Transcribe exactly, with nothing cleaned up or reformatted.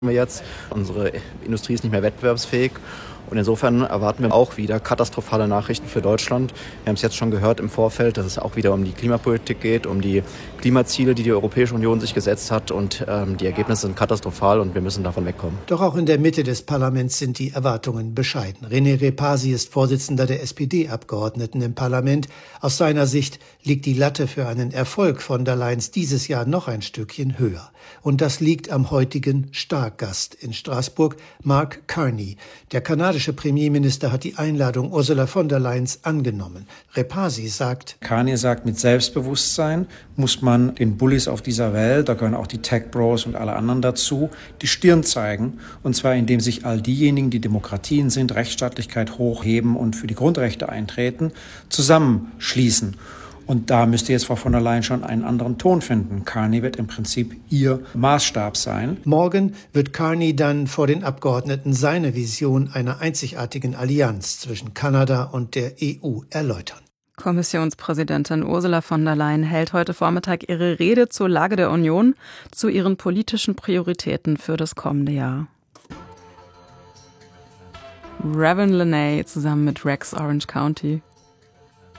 wir jetzt. Unsere Industrie ist nicht mehr wettbewerbsfähig. Und insofern erwarten wir auch wieder katastrophale Nachrichten für Deutschland. Wir haben es jetzt schon gehört im Vorfeld, dass es auch wieder um die Klimapolitik geht, um die Klimaziele, die die Europäische Union sich gesetzt hat. Und ähm, die Ergebnisse sind katastrophal und wir müssen davon wegkommen. Doch auch in der Mitte des Parlaments sind die Erwartungen bescheiden. René Repasi ist Vorsitzender der S P D-Abgeordneten im Parlament. Aus seiner Sicht liegt die Latte für einen Erfolg von der Leyen's dieses Jahr noch ein Stückchen höher. Und das liegt am heutigen Stargast in Straßburg, Mark Carney. Der kanadische Premierminister hat die Einladung Ursula von der Leyens angenommen. Repasi sagt, Carney sagt, mit Selbstbewusstsein muss man den Bullies auf dieser Welt, da gehören auch die Tech-Bros und alle anderen dazu, die Stirn zeigen. Und zwar indem sich all diejenigen, die Demokratien sind, Rechtsstaatlichkeit hochheben und für die Grundrechte eintreten, zusammenschließen. Und da müsste jetzt Frau von der Leyen schon einen anderen Ton finden. Carney wird im Prinzip ihr Maßstab sein. Morgen wird Carney dann vor den Abgeordneten seine Vision einer einzigartigen Allianz zwischen Kanada und der E U erläutern. Kommissionspräsidentin Ursula von der Leyen hält heute Vormittag ihre Rede zur Lage der Union, zu ihren politischen Prioritäten für das kommende Jahr. Reverend Lenay zusammen mit Rex Orange County.